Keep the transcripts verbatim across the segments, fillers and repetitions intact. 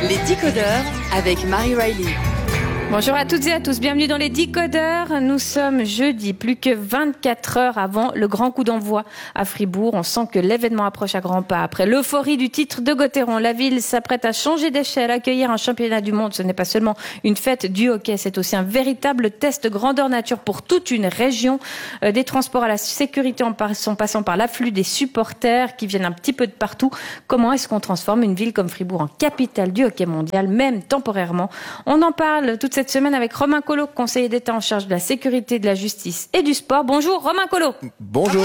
Les Décodeurs avec Marie Riley. Bonjour à toutes et à tous, bienvenue dans les Décodeurs. Nous sommes jeudi, plus que vingt-quatre heures avant le grand coup d'envoi à Fribourg. On sent que l'événement approche à grands pas. Après l'euphorie du titre de Gauthieron, la ville s'apprête à changer d'échelle, accueillir un championnat du monde. Ce n'est pas seulement une fête du hockey, c'est aussi un véritable test grandeur nature pour toute une région. Euh, des transports à la sécurité en passant, passant par l'afflux des supporters qui viennent un petit peu de partout. Comment est-ce qu'on transforme une ville comme Fribourg en capitale du hockey mondial, même temporairement? On en parle toute cette semaine avec Romain Collot, conseiller d'État en charge de la sécurité, de la justice et du sport. Bonjour Romain Collot. Bonjour.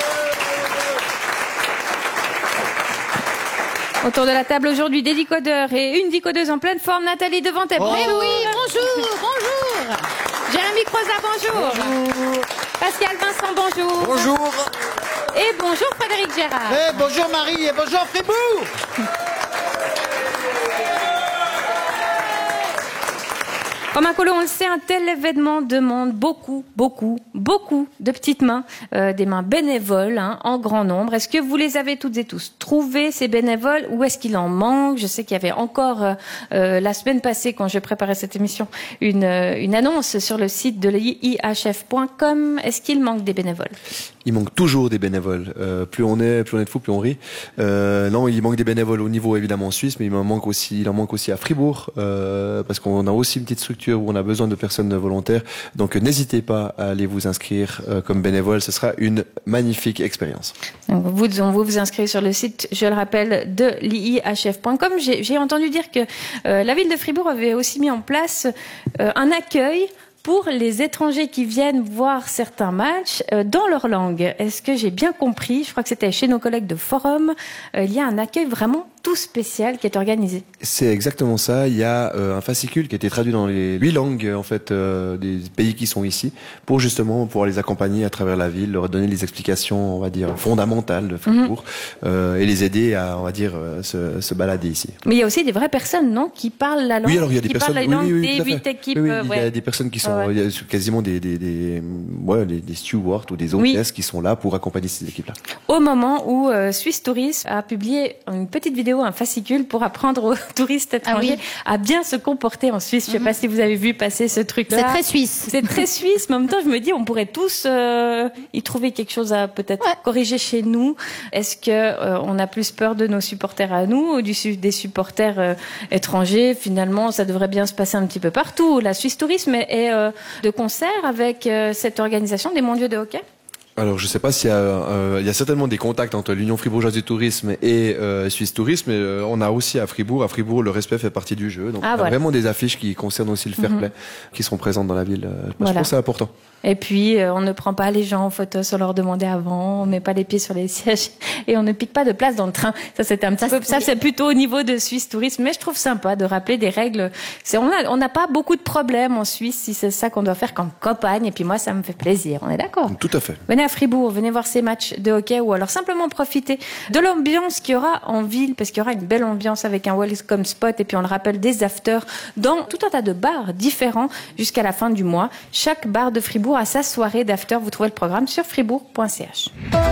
Autour de la table aujourd'hui, des décodeurs et une décodeuse en pleine forme, Nathalie Devantep. Oh. Eh oui, bonjour, bonjour. Jérémy Croza, bonjour. Bonjour. Pascal Vincent, bonjour. Bonjour. Et bonjour Frédéric Gérard. Eh, bonjour Marie et bonjour Fribourg. Romain Collot, on le sait, un tel événement demande beaucoup, beaucoup, beaucoup de petites mains, euh, des mains bénévoles, hein, en grand nombre. Est-ce que vous les avez toutes et tous trouvés, ces bénévoles, ou est-ce qu'il en manque? Je sais qu'il y avait encore, euh, euh, la semaine passée, quand je préparais cette émission, une, euh, une annonce sur le site de l'I H F point com. Est-ce qu'il manque des bénévoles? Il manque toujours des bénévoles. Euh, plus on est, plus on est de fous, plus on rit. Euh, non, il manque des bénévoles au niveau évidemment suisse, mais il en manque aussi, il en manque aussi à Fribourg, euh, parce qu'on a aussi une petite structure où on a besoin de personnes volontaires. Donc n'hésitez pas à aller vous inscrire euh, comme bénévole. Ce sera une magnifique expérience. Donc, vous, on vous vous inscrivez sur le site, je le rappelle, de l'I H F point com. J'ai, j'ai entendu dire que euh, la ville de Fribourg avait aussi mis en place euh, un accueil pour les étrangers qui viennent voir certains matchs euh, dans leur langue. Est-ce que j'ai bien compris? Je crois que c'était chez nos collègues de Forum. Euh, il y a un accueil vraiment tout spécial qui est organisé. C'est exactement ça. Il y a euh, un fascicule qui a été traduit dans les huit langues en fait euh, des pays qui sont ici pour justement pouvoir les accompagner à travers la ville, leur donner les explications, on va dire fondamentales de Fribourg mm-hmm. euh, et les aider à, on va dire, euh, se, se balader ici. Mais il y a aussi des vraies personnes, non, qui parlent la langue. Oui, alors il y a des qui personnes. parlent la langue oui, oui, des oui, huit équipes. Oui, oui, euh, il ouais. y a des personnes qui sont ouais. il y a quasiment des des des ouais, des, des stewards ou des hôtesses oui. qui sont là pour accompagner ces équipes-là. Au moment où euh, Swiss Tourisme a publié une petite vidéo, un fascicule pour apprendre aux touristes étrangers ah oui. à bien se comporter en Suisse. Je sais mm-hmm. pas si vous avez vu passer ce truc-là. C'est très suisse. C'est très suisse, mais en même temps, je me dis, on pourrait tous euh, y trouver quelque chose à peut-être ouais. corriger chez nous. Est-ce que euh, on a plus peur de nos supporters à nous ou du, des supporters euh, étrangers? Finalement, ça devrait bien se passer un petit peu partout. La Suisse Tourisme est, est euh, de concert avec euh, cette organisation des mondiaux de hockey. Alors, je sais pas s'il y a, euh, il y a certainement des contacts entre l'Union fribourgeoise du tourisme et euh, Suisse Tourisme. Mais euh, on a aussi à Fribourg, à Fribourg, le respect fait partie du jeu. Donc, ah, on a voilà. vraiment des affiches qui concernent aussi le fair play, mm-hmm. qui seront présentes dans la ville. Je voilà. pense que c'est important. Et puis, euh, on ne prend pas les gens en photo sans leur demander avant, on met pas les pieds sur les sièges et on ne pique pas de place dans le train. Ça, c'était un petit ça, peu, ça, c'est plutôt au niveau de Suisse Tourisme. Mais je trouve sympa de rappeler des règles. C'est, on a, on n'a pas beaucoup de problèmes en Suisse si c'est ça qu'on doit faire comme campagne. Et puis moi, ça me fait plaisir. On est d'accord? Tout à fait. Venez à Fribourg, venez voir ces matchs de hockey ou alors simplement profiter de l'ambiance qu'il y aura en ville parce qu'il y aura une belle ambiance avec un welcome spot et puis on le rappelle des afters dans tout un tas de bars différents jusqu'à la fin du mois. Chaque bar de Fribourg a sa soirée d'after. Vous trouvez le programme sur fribourg point c h.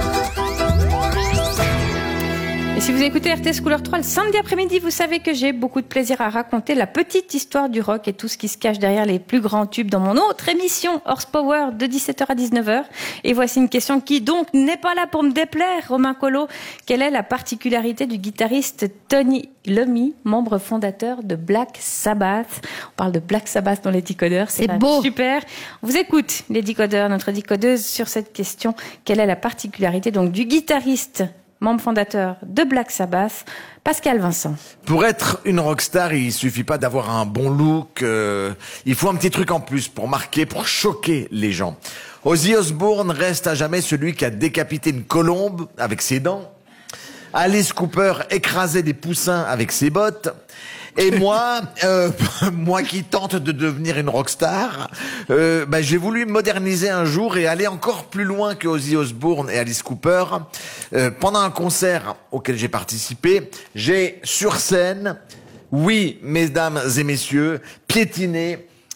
Et si vous écoutez R T S Couleur trois le samedi après-midi, vous savez que j'ai beaucoup de plaisir à raconter la petite histoire du rock et tout ce qui se cache derrière les plus grands tubes dans mon autre émission Horsepower de dix-sept heures à dix-neuf heures. Et voici une question qui donc n'est pas là pour me déplaire, Romain Collot. Quelle est la particularité du guitariste Tony Iommi, membre fondateur de Black Sabbath? On parle de Black Sabbath dans les décodeurs. C'est, c'est beau. Super. On vous écoute, les décodeurs, notre décodeuse, sur cette question. Quelle est la particularité donc du guitariste membre fondateur de Black Sabbath, Pascal Vincent? Pour être une rockstar, il suffit pas d'avoir un bon look, euh, il faut un petit truc en plus pour marquer, pour choquer les gens. Ozzy Osbourne reste à jamais celui qui a décapité une colombe avec ses dents. Alice Cooper écrasait des poussins avec ses bottes. Et moi, euh, moi qui tente de devenir une rockstar, euh, bah, j'ai voulu moderniser un jour et aller encore plus loin que Ozzy Osbourne et Alice Cooper. Euh, pendant un concert auquel j'ai participé, j'ai sur scène, oui, mesdames et messieurs, piétiné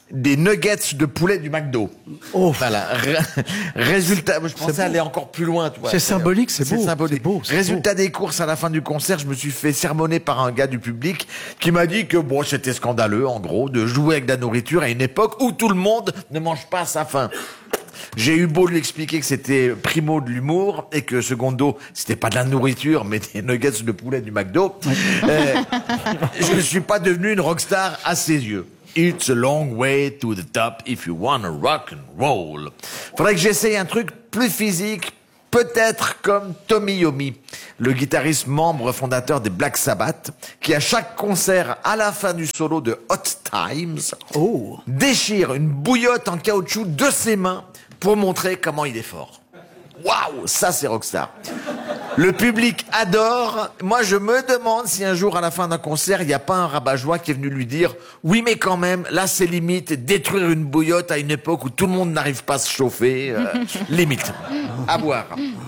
des nuggets de poulet du McDo. Oh. Voilà. Ré- Résultat, je pensais aller encore plus loin. Tu vois. C'est symbolique, c'est beau. symbolique. C'est beau, c'est Résultat des courses, à la fin du concert, je me suis fait sermonner par un gars du public qui m'a dit que bon, c'était scandaleux, en gros, de jouer avec de la nourriture à une époque où tout le monde ne mange pas à sa faim. J'ai eu beau lui expliquer que c'était primo de l'humour et que secondo, c'était pas de la nourriture mais des nuggets de poulet du McDo. euh, je ne suis pas devenu une rockstar à ses yeux. It's a long way to the top if you wanna rock and roll. Faudrait que j'essaye un truc plus physique, peut-être comme Tommy Yomi, le guitariste membre fondateur des Black Sabbath, qui à chaque concert, à la fin du solo de Hot Times, Oh. déchire une bouillotte en caoutchouc de ses mains pour montrer comment il est fort. Waouh, ça c'est rockstar. Le public adore. Moi, je me demande si un jour, à la fin d'un concert, il n'y a pas un rabat-joie qui est venu lui dire « Oui, mais quand même, là, c'est limite. Détruire une bouillotte à une époque où tout le monde n'arrive pas à se chauffer. Euh, limite. » À boire.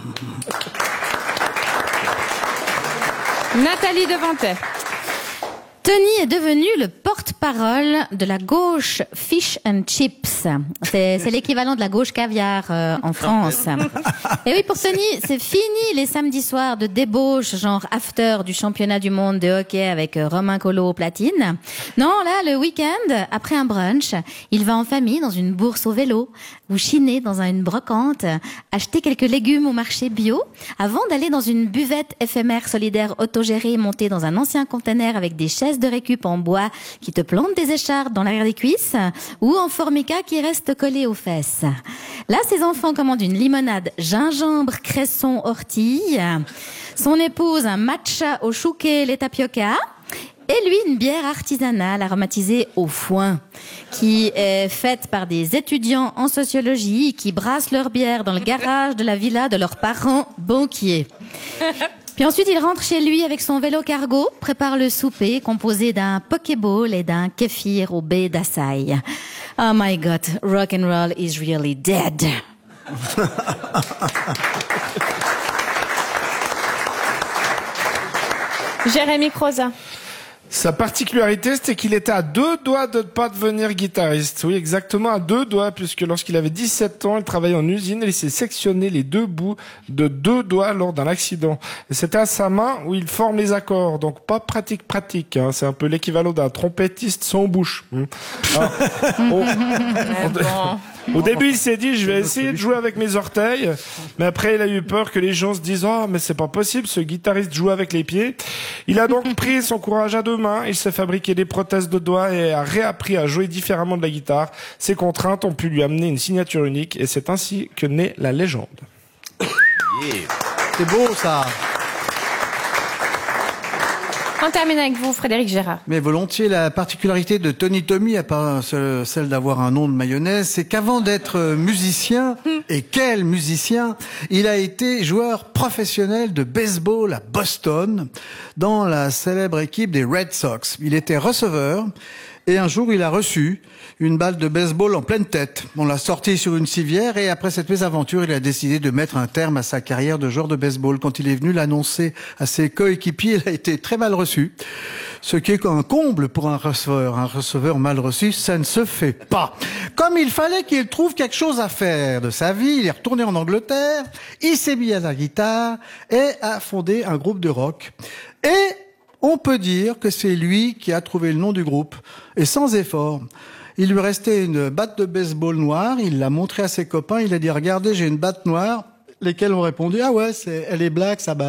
Nathalie Devantet. Tony est devenu le porte-parole de la gauche Fish and Chips. C'est, c'est l'équivalent de la gauche caviar euh, en France. Et oui, pour Tony, c'est fini les samedis soirs de débauche, genre after du championnat du monde de hockey avec euh, Romain Collot au platine. Non, là, le week-end, après un brunch, il va en famille dans une bourse au vélo, ou chiner dans une brocante, acheter quelques légumes au marché bio, avant d'aller dans une buvette éphémère solidaire autogérée montée dans un ancien conteneur avec des chaises de récup en bois qui te plantent des écharpes dans l'arrière des cuisses ou en formica qui reste collé aux fesses. Là, ses enfants commandent une limonade gingembre, cresson, ortie. Son épouse, un matcha au chouquet, les tapioca. Et lui, une bière artisanale aromatisée au foin, qui est faite par des étudiants en sociologie qui brassent leur bière dans le garage de la villa de leurs parents banquiers. Puis ensuite, il rentre chez lui avec son vélo cargo, prépare le souper composé d'un pokéball et d'un kéfir au baie d'Açaï. Oh my God, rock and roll is really dead. Jérémy Croza. Sa particularité, c'était qu'il était à deux doigts de ne pas devenir guitariste. Oui, exactement, à deux doigts, puisque lorsqu'il avait dix-sept ans, il travaillait en usine et il s'est sectionné les deux bouts de deux doigts lors d'un accident. Et c'était à sa main où il forme les accords, donc pas pratique pratique. Hein. C'est un peu l'équivalent d'un trompettiste sans bouche. Alors, on- on- Au début, il s'est dit, je vais essayer de jouer avec mes orteils. Mais après, il a eu peur que les gens se disent, oh, mais c'est pas possible, ce guitariste joue avec les pieds. Il a donc pris son courage à deux mains. Il s'est fabriqué des prothèses de doigts et a réappris à jouer différemment de la guitare. Ses contraintes ont pu lui amener une signature unique et c'est ainsi que naît la légende. Yeah. C'est beau, ça. On termine avec vous, Frédéric Gérard. Mais volontiers, la particularité de Tony Tommy, à part ce- celle d'avoir un nom de mayonnaise, c'est qu'avant d'être musicien, et quel musicien, il a été joueur professionnel de baseball à Boston, dans la célèbre équipe des Red Sox. Il était receveur, et un jour, il a reçu une balle de baseball en pleine tête. On l'a sorti sur une civière et après cette mésaventure, il a décidé de mettre un terme à sa carrière de joueur de baseball. Quand il est venu l'annoncer à ses coéquipiers, il a été très mal reçu. Ce qui est un comble pour un receveur. Un receveur mal reçu, ça ne se fait pas. Comme il fallait qu'il trouve quelque chose à faire de sa vie, il est retourné en Angleterre, il s'est mis à la guitare et a fondé un groupe de rock. Et on peut dire que c'est lui qui a trouvé le nom du groupe. Et sans effort. Il lui restait une batte de baseball noire, il l'a montré à ses copains, il a dit « Regardez, j'ai une batte noire », lesquels ont répondu « Ah ouais, c'est, elle est Black Sabbath ».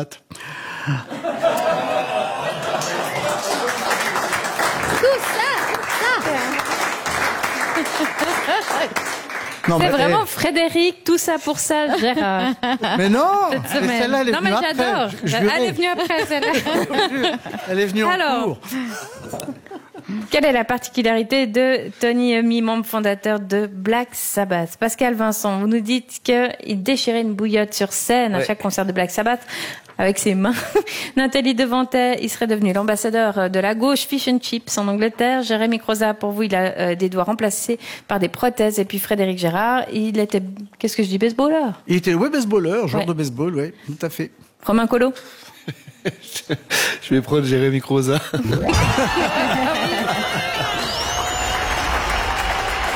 Non, C'est mais, vraiment Frédéric, tout ça pour ça, Gérard. mais non, Cette mais semaine. celle-là, elle est non, mais venue j'adore. après. Je- je lui Elle est ai- venue après, celle-là. Elle est venue en Alors. cours. Quelle est la particularité de Tony Iommi, membre fondateur de Black Sabbath? Pascal Vincent, vous nous dites qu'il déchirait une bouillotte sur scène à Ouais. chaque concert de Black Sabbath avec ses mains. Nathalie Devantet, il serait devenu l'ambassadeur de la gauche Fish and Chips en Angleterre. Jérémy Croza, pour vous, il a euh, des doigts remplacés par des prothèses. Et puis Frédéric Gérard, il était, qu'est-ce que je dis, baseballeur? Il était ouais, baseballeur, joueur Ouais. de baseball, oui, tout à fait. Romain Collot? Je vais prendre Jérémy Croza.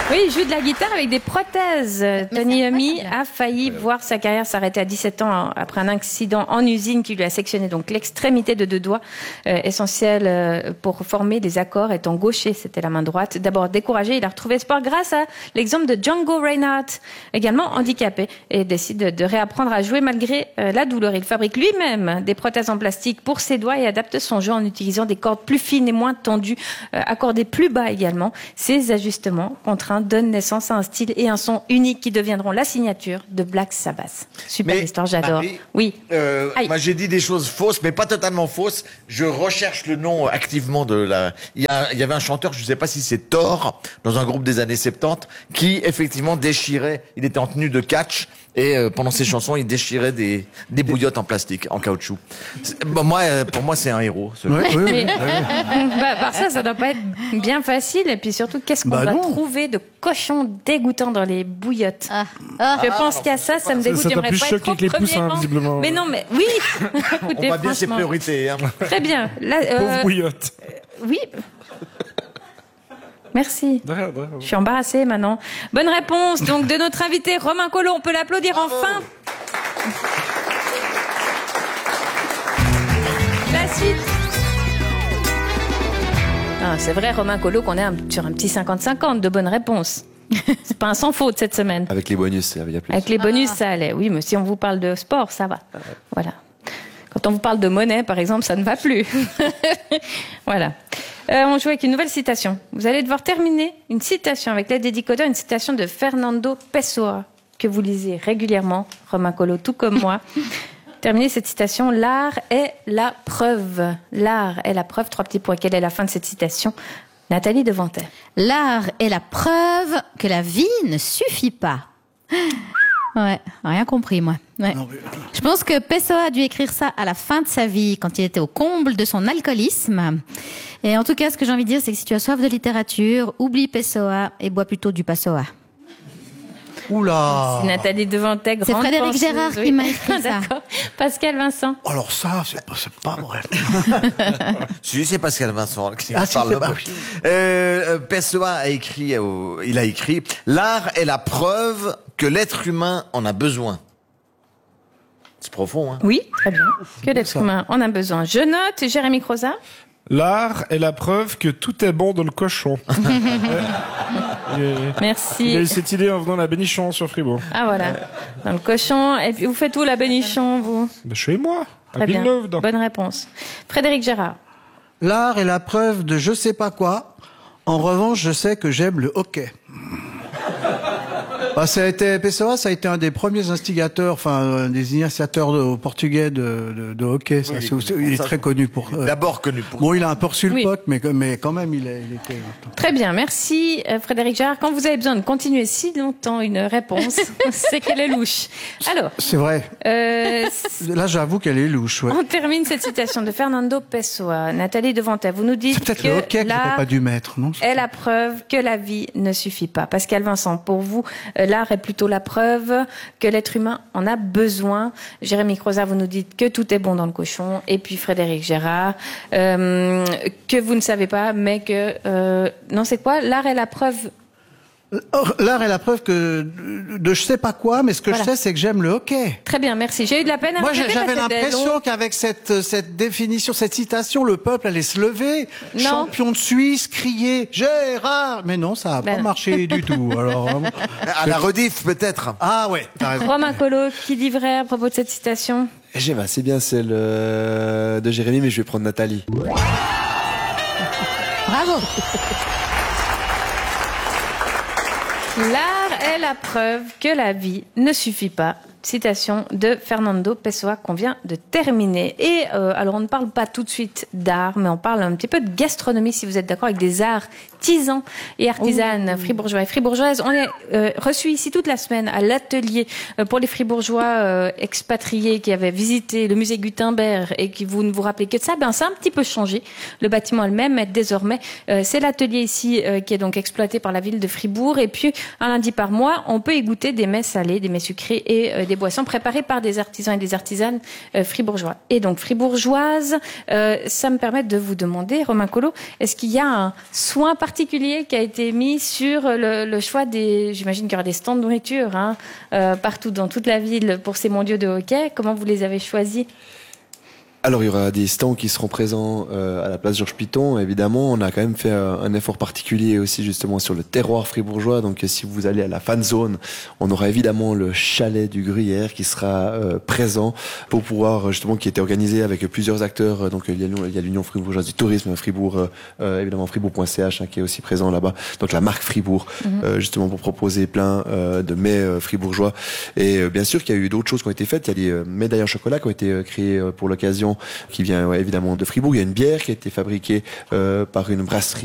Oui, il joue de la guitare avec des prothèses. Tony Iommi a failli voir sa carrière s'arrêter à dix-sept ans après un accident en usine qui lui a sectionné donc l'extrémité de deux doigts, euh, essentiel euh, pour former les accords étant gaucher, c'était la main droite. D'abord découragé, il a retrouvé sport grâce à l'exemple de Django Reinhardt, également handicapé, et décide de, de réapprendre à jouer malgré euh, la douleur. Il fabrique lui-même des prothèses en plastique pour ses doigts et adapte son jeu en utilisant des cordes plus fines et moins tendues, euh, accordées plus bas également. Ces ajustements contraints donnent naissance à un style et un son unique qui deviendront la signature de Black Sabbath. Super Mais, histoire, j'adore. Marie, Oui. Euh, Aïe. moi, j'ai dit des choses fausses, mais pas totalement fausses. Je recherche le nom activement de la. Il y, a, il y avait un chanteur, je ne sais pas si c'est Thor, dans un groupe des années soixante-dix, qui effectivement déchirait. Il était en tenue de catch et euh, pendant ses chansons, il déchirait des, des bouillottes en plastique, en caoutchouc. C'est- Bon, moi, euh, pour moi, c'est un héros. ce- Ouais, oui, oui. Bah, par ça, ça doit pas être bien facile. Et puis surtout, qu'est-ce qu'on Bah va non. trouver de cochon dégoûtant dans les bouillottes? Ah. Ah. Je pense qu'à ça, ça me dégoûte. ça t'a J'aimerais plus pas choqué être que les au premier poussins, rang. visiblement. Mais non, mais oui. On Écoutez, voit bien ses franchement. priorités. Hein. Très bien. Là, euh, Pauvre bouillotte. oui. Merci. De rien, de rien. Je suis embarrassée maintenant. Bonne réponse donc de notre invité Romain Collot. On peut l'applaudir enfin. La suite. Ah, c'est vrai, Romain Collot, qu'on est un- sur un petit cinquante cinquante de bonnes réponses. C'est pas un sans faute cette semaine. Avec les bonus, il y a plus. Avec les bonus, ça allait. Oui, mais si on vous parle de sport, ça va. Voilà. Quand on vous parle de monnaie, par exemple, ça ne va plus. Voilà. Euh, on joue avec une nouvelle citation. Vous allez devoir terminer une citation avec l'aide des décodeurs, une citation de Fernando Pessoa, que vous lisez régulièrement, Romain Collot, tout comme moi. Terminez cette citation. L'art est la preuve. L'art est la preuve. Trois petits points. Quelle est la fin de cette citation? Nathalie Devantet. L'art est la preuve que la vie ne suffit pas. Ouais, rien compris, moi. Ouais. Non, mais- Je pense que Pessoa a dû écrire ça à la fin de sa vie, quand il était au comble de son alcoolisme. Et en tout cas, ce que j'ai envie de dire, c'est que si tu as soif de littérature, oublie Pessoa et bois plutôt du Passoa. Oula. C'est Nathalie Devantet, grande C'est Frédéric penseuse, Gérard qui oui. m'a écrit ça. D'accord. Pascal Vincent. Alors ça, c'est pas, c'est pas vrai. Si, c'est Pascal Vincent qui Ah, si, parle c'est là. pas- oui. Euh, euh, Pessoa a écrit, euh, il a écrit, l'art est la preuve que l'être humain en a besoin. C'est profond, hein. Oui, très bien. Que l'être humain en a besoin. Je note, Jérémy Croza. L'art est la preuve que tout est bon dans le cochon. Il y a- Il a Merci. eu cette idée en venant à la Bénichon sur Fribourg. Ah voilà. Dans le cochon. Et puis vous faites où la Bénichon, vous? Ben, chez moi, à Très bien. Villeneuve. dans- Bonne réponse. Frédéric Gérard. L'art est la preuve de je sais pas quoi. En revanche, je sais que j'aime le hockey. Bah, ça a été, Pessoa, ça a été un des premiers instigateurs, enfin, un des initiateurs de- au portugais de, de, de hockey. Ça, Oui, c'est aussi- oui, il est ça, très connu pour. euh, D'abord connu pour. Bon, il a un peu reçu Oui. le pote, mais, mais quand même, il, est, il était. Très bien, merci euh, Frédéric Gérard. Quand vous avez besoin de continuer si longtemps une réponse, c'est qu'elle est louche. Alors, C'est vrai. euh, Là, j'avoue qu'elle est louche. Ouais. on termine cette citation de Fernando Pessoa. Nathalie Devantet, vous nous dites C'est peut-être que le hockey que j'ai l'art pas dû mettre, non est la preuve que la vie ne suffit pas. Pascal Vincent, pour vous, euh, l'art est plutôt la preuve que l'être humain en a besoin. Jérémy Croza, vous nous dites que tout est bon dans le cochon. Et puis Frédéric Gérard, euh, que vous ne savez pas, mais que... Euh, non, c'est quoi? L'art est la preuve... Or, l'art est la preuve que de, de je sais pas quoi, mais ce que Voilà. je sais, c'est que j'aime le hockey. Très bien, merci. J'ai eu de la peine à Moi, répéter j'avais parce que c'était l'impression long. qu'avec cette, cette définition, cette citation, le peuple allait se lever, Non. champion de Suisse, crier Gérard. Mais non, ça a Ben pas non. marché du tout. Alors, vraiment. À la rediff, peut-être. Ah ouais, t'as raison. Romain Collot, qui dit vrai à propos de cette citation? J'aime assez bien celle euh, de Jérémy, mais je vais prendre Nathalie. Bravo. L'art est la preuve que la vie ne suffit pas. Citation de Fernando Pessoa qu'on vient de terminer. Et euh, alors on ne parle pas tout de suite d'art, mais on parle un petit peu de gastronomie, si vous êtes d'accord, avec des arts tisans et artisanes fribourgeois et fribourgeoises. On est euh, reçus ici toute la semaine à l'atelier euh, pour les fribourgeois euh, expatriés qui avaient visité le musée Gutenberg et qui vous ne vous rappelez que de ça. Ben ça a un petit peu changé. Le bâtiment est le même, mais désormais euh, c'est l'atelier ici euh, qui est donc exploité par la ville de Fribourg. Et puis un lundi par mois, on peut y goûter des mets salés, des mets sucrés et euh, des des boissons préparées par des artisans et des artisanes euh, fribourgeois. Et donc fribourgeoises, euh, ça me permet de vous demander, Romain Collot, est-ce qu'il y a un soin particulier qui a été mis sur le, le choix des, j'imagine qu'il y aura des stands de nourriture hein, euh, partout dans toute la ville pour ces mondiaux de hockey. Comment vous les avez choisis ? Alors, il y aura des stands qui seront présents euh, à la place Georges Piton. Évidemment, on a quand même fait euh, un effort particulier aussi justement sur le terroir fribourgeois. Donc, euh, si vous allez à la fan zone, on aura évidemment le chalet du Gruyère qui sera euh, présent pour pouvoir justement qui était organisé avec plusieurs acteurs. Donc, il y a, il y a l'Union fribourgeoise du tourisme, Fribourg, euh, euh, évidemment fribourg point c h hein, qui est aussi présent là-bas. Donc, la marque Fribourg, mm-hmm. euh, justement pour proposer plein euh, de mets euh, fribourgeois. Et euh, bien sûr qu'il y a eu d'autres choses qui ont été faites. Il y a des euh, médailles en chocolat qui ont été euh, créées euh, pour l'occasion, qui vient ouais, évidemment de Fribourg. Il y a une bière qui a été fabriquée euh, par une brasserie